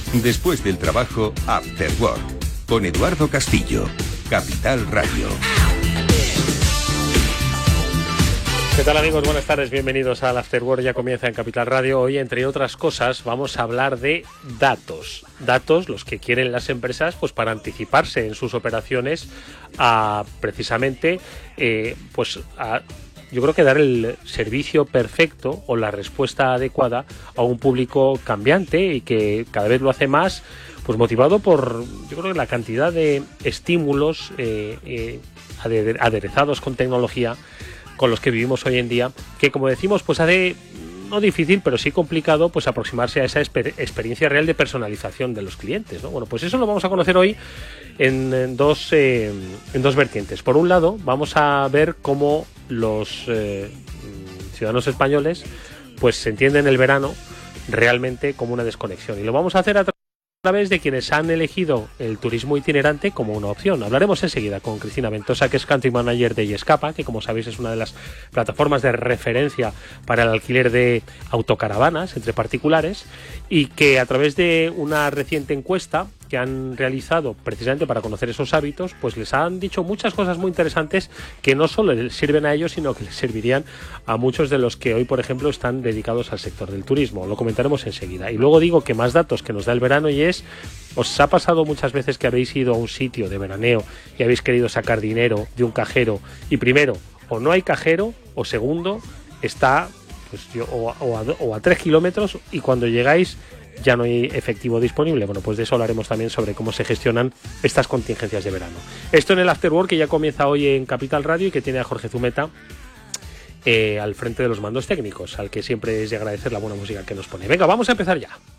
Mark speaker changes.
Speaker 1: Después del trabajo, After Work, con Eduardo Castillo, Capital Radio.
Speaker 2: ¿Qué tal, amigos? Buenas tardes, bienvenidos al After Work, ya comienza en Capital Radio. Hoy, entre otras cosas, vamos a hablar de datos. Datos, los que quieren las empresas, pues para anticiparse en sus operaciones a, precisamente, yo creo que dar el servicio perfecto o la respuesta adecuada a un público cambiante y que cada vez lo hace más, pues motivado por, yo creo que la cantidad de estímulos aderezados con tecnología con los que vivimos hoy en día, que, como decimos, pues hace no difícil, pero sí complicado, pues aproximarse a esa experiencia real de personalización de los clientes, ¿no? Bueno, pues eso lo vamos a conocer hoy en dos vertientes. Por un lado, vamos a ver cómo los ciudadanos españoles pues se entienden el verano realmente como una desconexión, y lo vamos a hacer a través de quienes han elegido el turismo itinerante como una opción. Hablaremos enseguida con Cristina Ventosa, que es Country Manager de Yescapa, que, como sabéis, es una de las plataformas de referencia para el alquiler de autocaravanas entre particulares, y que a través de una reciente encuesta que han realizado precisamente para conocer esos hábitos, pues les han dicho muchas cosas muy interesantes que no solo les sirven a ellos, sino que les servirían a muchos de los que hoy, por ejemplo, están dedicados al sector del turismo. Lo comentaremos enseguida. Y luego digo que más datos que nos da el verano, y es, ¿os ha pasado muchas veces que habéis ido a un sitio de veraneo y habéis querido sacar dinero de un cajero y primero, o no hay cajero, o segundo, está pues o a 3 kilómetros, y cuando llegáis ya no hay efectivo disponible? Bueno, pues de eso hablaremos también, sobre cómo se gestionan estas contingencias de verano. Esto en el After Work, que ya comienza hoy en Capital Radio y que tiene a Jorge Zumeta al frente de los mandos técnicos, al que siempre es de agradecer la buena música que nos pone. Venga, vamos a empezar ya.